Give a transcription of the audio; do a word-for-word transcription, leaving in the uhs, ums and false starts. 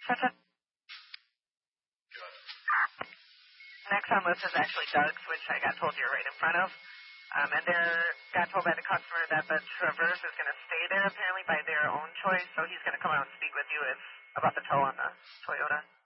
Touch it. Next on list is actually Doug's, which I got told you're right in front of. Um, and they're got told by the customer that the Traverse is going to stay there apparently by their own choice, so he's going to come out and speak with you if, about the tow on the Toyota.